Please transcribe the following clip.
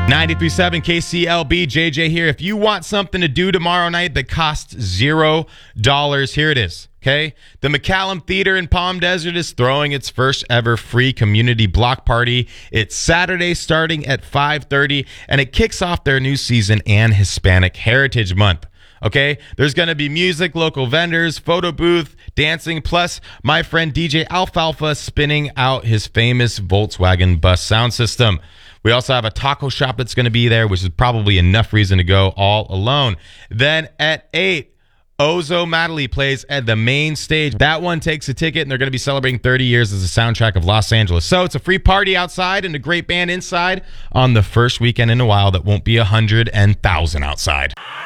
93.7 KCLB, JJ here. If you want something to do tomorrow night that costs $0, here it is, okay? The McCallum Theater in Palm Desert is throwing its first ever free community block party. It's Saturday starting at 5:30, and it kicks off their new season and Hispanic Heritage Month. Okay, there's going to be music, local vendors, photo booth, dancing, plus my friend DJ Alfalfa spinning out his famous Volkswagen bus sound system. We also have a taco shop that's going to be there, which is probably enough reason to go all alone. Then at 8, Ozo Maddaley plays at the main stage. That one takes a ticket, and they're going to be celebrating 30 years as a soundtrack of Los Angeles. So it's a free party outside and a great band inside on the first weekend in a while that won't be 100 and 1,000 outside.